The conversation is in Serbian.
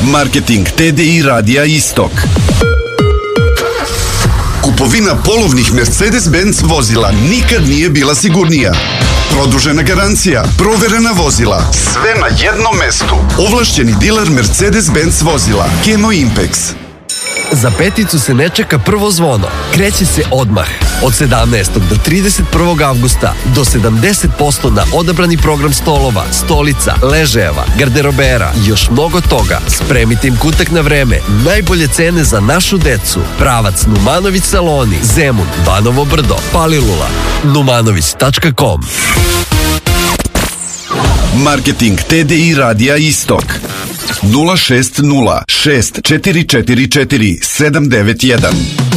Marketing TDI Radija Istok. Kupovina polovnih Mercedes-Benz vozila nikad nije bila sigurnija. Produžena garancija, proverena vozila, sve na jednom mestu. Ovlašćeni diler Mercedes-Benz vozila, Kemo Impex. Za peticu se ne čeka prvo zvono. Kreće se odmah. Od 17. do 31. avgusta do 70% na odabrani program stolova, stolica, ležajeva, garderobera i još mnogo toga. Spremite im kutak na vreme. Najbolje cene za našu decu. Pravac Numanović saloni, Zemun, Banovo Brdo, Palilula. numanović.com. Marketing TDI Radija Istok. 060 6444 791.